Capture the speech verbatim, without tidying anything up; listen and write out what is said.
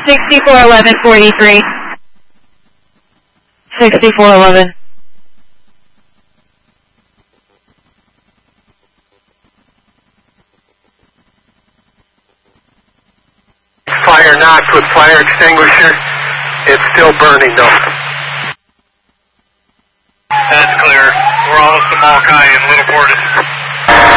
sixty-four eleven forty-three. sixty-four eleven. Fire knocked with fire extinguisher. It's still burning though.